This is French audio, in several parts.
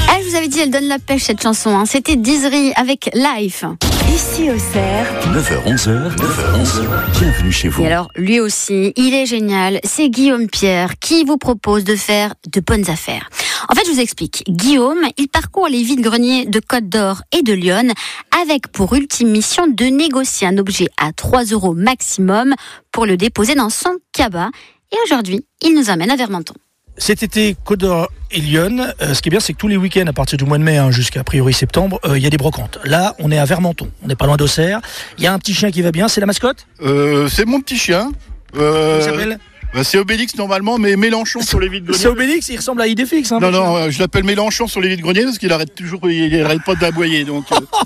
Ah, je vous avais dit, elle donne la pêche cette chanson. Hein. C'était Dizri avec Life. Ici Auxerre. 9h-11h, bienvenue chez vous. Et alors, lui aussi, il est génial. C'est Guillaume Pierre qui vous propose de faire de bonnes affaires. En fait, je vous explique. Guillaume, il parcourt les vides-greniers de Côte d'Or et de Lyon avec pour ultime mission de négocier un objet à 3 € maximum pour le déposer dans son cabas. Et aujourd'hui, il nous amène à Vermenton. Cet été, Côte d'Or et Lyon, ce qui est bien, c'est que tous les week-ends, à partir du mois de mai jusqu'à a priori septembre, il y a des brocantes. Là, on est à Vermenton, on n'est pas loin d'Auxerre. Il y a un petit chien qui va bien, c'est la mascotte ? C'est mon petit chien. Comment il s'appelle ? C'est Obélix normalement, mais Mélenchon sur les vides-greniers. C'est Obélix, il ressemble à Idéfix. Hein, non, je l'appelle Mélenchon sur les vides-greniers parce qu'il arrête pas d'aboyer. Donc,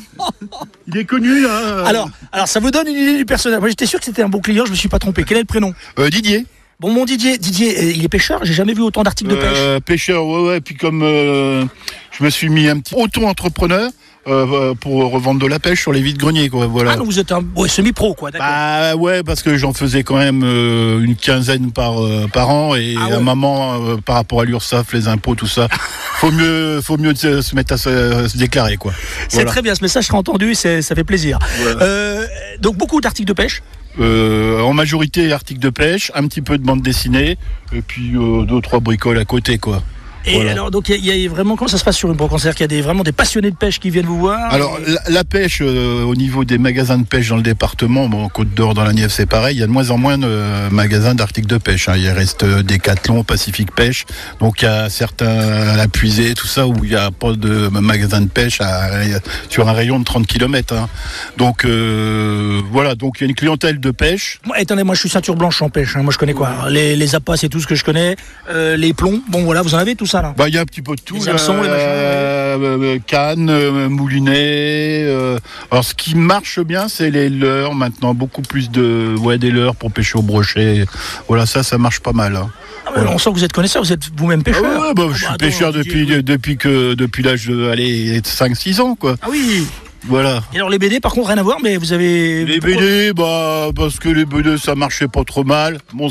il est connu. Hein, Alors, ça vous donne une idée du personnage. Moi, j'étais sûr que c'était un bon client, je me suis pas trompé. Quel est le prénom ? Didier. Bon, mon Didier, il est pêcheur. J'ai jamais vu autant d'articles de pêche. Pêcheur, ouais. Puis comme je me suis mis un petit auto-entrepreneur pour revendre de la pêche sur les vides-greniers, quoi. Voilà. Ah, donc vous êtes un semi-pro, quoi. D'accord. Bah ouais, parce que j'en faisais quand même une quinzaine par an et à un moment, par rapport à l'URSSAF, les impôts, tout ça, faut mieux se mettre à se déclarer, quoi. C'est très bien, ce message sera entendu, ça fait plaisir. Voilà. Donc beaucoup d'articles de pêche. En majorité articles de pêche, un petit peu de bande dessinée et puis 2-3 bricoles à côté, quoi. Et voilà. Alors, donc, il y a vraiment, comment ça se passe sur une brocante ? C'est-à-dire qu'il y a vraiment des passionnés de pêche qui viennent vous voir ? Alors, la pêche, au niveau des magasins de pêche dans le département, Côte d'Or, dans la Nièvre, c'est pareil, il y a de moins en moins de magasins d'articles de pêche. Hein. Il reste Decathlon, Pacific Pêche, donc il y a certains à la Puisée, tout ça, où il n'y a pas de magasin de pêche sur un rayon de 30 km. Hein. Donc, voilà, donc il y a une clientèle de pêche. Attendez, moi je suis ceinture blanche en pêche, hein. Moi je connais quoi ? Les appâts, c'est tout ce que je connais, les plombs, bon voilà, vous en avez tout ça là ? Bah, il y a un petit peu de tout. Les hameçons, les machins. Cannes, moulinets. Alors, ce qui marche bien, c'est les leurres maintenant. Beaucoup plus des leurres pour pêcher au brochet. Voilà, ça marche pas mal. Hein. Voilà. On sent que vous êtes connaisseur, vous êtes vous-même pêcheur. Je suis pêcheur depuis l'âge de 5-6 ans, quoi. Ah oui. Voilà. Et alors les BD, par contre, rien à voir, mais vous avez... Les BD, parce que les BD, ça marchait pas trop mal. Bon,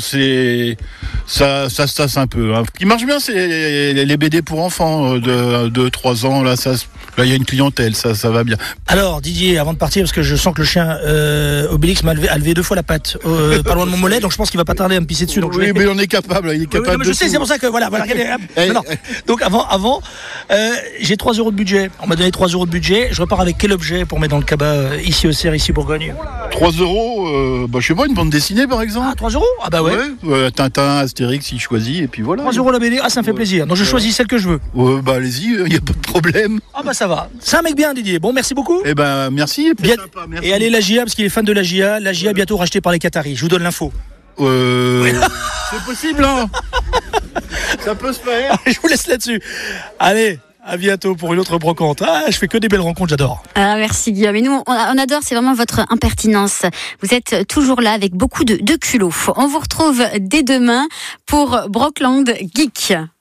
ça se tasse un peu. Hein. Ce qui marche bien, c'est les BD pour enfants de 3 ans. Là, il y a une clientèle, ça va bien. Alors, Didier, avant de partir, parce que je sens que le chien Obélix a levé 2 fois la patte, pas loin de mon mollet, donc je pense qu'il va pas tarder à me pisser dessus. Donc oui, mais on est capable. Il est capable. Je sais, c'est pour ça que voilà. Regardez, non. Donc avant, j'ai 3 € de budget. On m'a donné 3 € de budget. Je repars avec quel objet pour mettre dans le cabas ici au Cerf, ici Bourgogne ? 3 €, je sais pas, une bande dessinée par exemple. Ah, 3 €? Ah bah ouais. Tintin, Astérix, il choisit et puis voilà. 3 € la BD, ça me fait plaisir. Donc je choisis celle que je veux. Allez-y, il n'y a pas de problème. Ah bah ça va. C'est un mec bien, Didier. Bon, merci beaucoup. Eh ben merci. Sympa, merci. Et allez la GIA, parce qu'il est fan de la GIA. La GIA bientôt rachetée par les Qataris. Je vous donne l'info. C'est possible, hein. Ça peut se faire. Je vous laisse là-dessus. Allez. À bientôt pour une autre brocante. Je fais que des belles rencontres, j'adore. Merci Guillaume. Et nous, on adore, c'est vraiment votre impertinence. Vous êtes toujours là avec beaucoup de culot. On vous retrouve dès demain pour Brockland Geek.